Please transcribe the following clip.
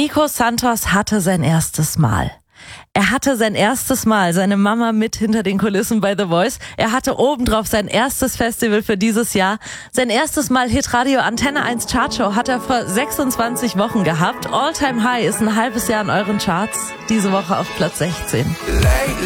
Nico Santos hatte sein erstes Mal. Er hatte sein erstes Mal, seine Mama mit hinter den Kulissen bei The Voice. Er hatte obendrauf sein erstes Festival für dieses Jahr. Sein erstes Mal Hitradio Antenne 1 Chartshow hat er vor 26 Wochen gehabt. All Time High ist ein halbes Jahr in euren Charts. Diese Woche auf Platz 16.